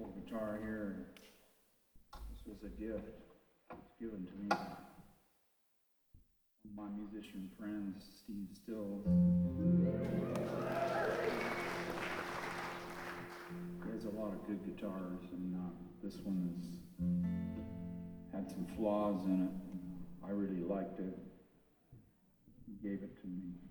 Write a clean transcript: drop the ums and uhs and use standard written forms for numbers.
old guitar here. This was a gift. It's given to me by one of my musician friends, Steve Stills. He has a lot of good guitars, and this one had some flaws in it. I really liked it. He gave it to me.